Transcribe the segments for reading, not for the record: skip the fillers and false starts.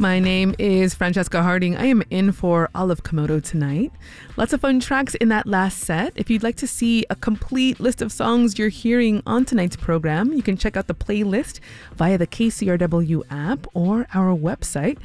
My name is Francesca Harding. I am in for Olive Komodo tonight. Lots of fun tracks in that last set. If you'd like to see a complete list of songs you're hearing on tonight's program, you can check out the playlist via the KCRW app or our website,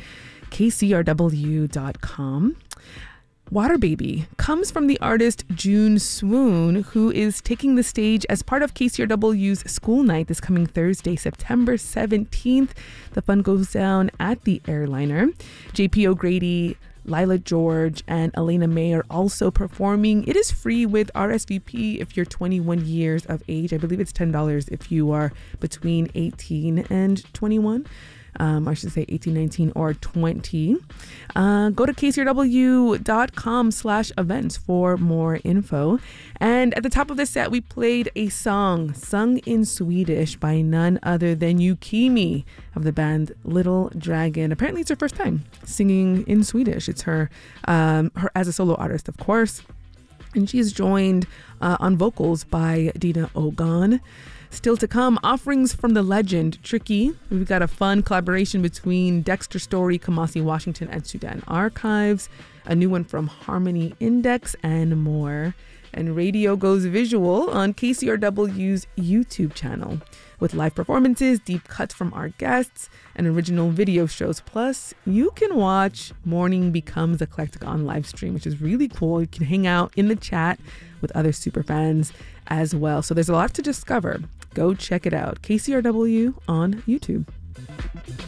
kcrw.com. Water Baby comes from the artist June Swoon, who is taking the stage as part of KCRW's School Night this coming Thursday, September 17th. The fun goes down at the Airliner. JP O'Grady, Lila George, and Elena May are also performing. It is free with RSVP if you're 21 years of age. I believe it's $10 if you are between 18 and 21. I should say 18, 19, or 20. Go to kcrw.com/events for more info. And at the top of the set, we played a song sung in Swedish by none other than Yukimi of the band Little Dragon. Apparently, it's her first time singing in Swedish. It's her as a solo artist, of course. And she is joined on vocals by Dina Ogon. Still to come, offerings from the legend Tricky. We've got a fun collaboration between Dexter Story, Kamasi Washington, and Sudan Archives. A new one from Harmony Index, and more. And radio goes visual on KCRW's YouTube channel with live performances, deep cuts from our guests, and original video shows. Plus, you can watch Morning Becomes Eclectic on live stream, which is really cool. You can hang out in the chat with other super fans as well. So there's a lot to discover. Go check it out. KCRW on YouTube.